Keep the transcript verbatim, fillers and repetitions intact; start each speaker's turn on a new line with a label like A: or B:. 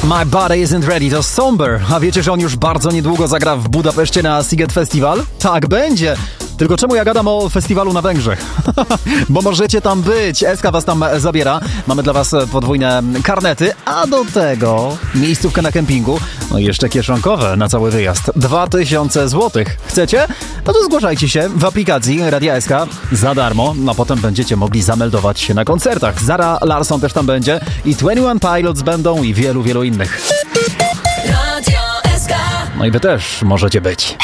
A: My Body Isn't Ready to Somber. A wiecie, że on już bardzo niedługo zagra w Budapeszcie na Sziget Festival? Tak będzie. Tylko czemu ja gadam o festiwalu na Węgrzech? Bo możecie tam być. Eska was tam zabiera. Mamy dla was podwójne karnety, a do tego miejscówkę na kempingu. No i jeszcze kieszonkowe na cały wyjazd. Dwa tysiące złotych. Chcecie? No to zgłaszajcie się w aplikacji Radia S K za darmo. No a potem będziecie mogli zameldować się na koncertach. Zara Larsson też tam będzie i dwadzieścia jeden Pilots będą i wielu, wielu innych. No i wy też możecie być.